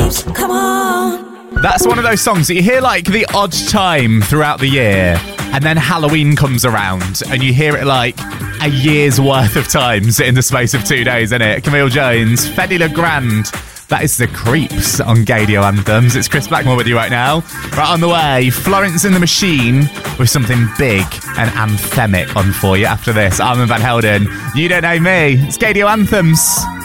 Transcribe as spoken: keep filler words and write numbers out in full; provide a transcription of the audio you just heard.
anthems. Come on. That's one of those songs that you hear like the odd time throughout the year, and then Halloween comes around and you hear it like a year's worth of times in the space of two days, isn't it? Camille Jones, Fedde Le Grand. That is The Creeps on Gaydio Anthems. It's Chris Blackmore with you right now. Right on the way, Florence and the Machine with something big and anthemic on for you after this. Armin van Helden, You Don't Know Me. It's Gaydio Anthems.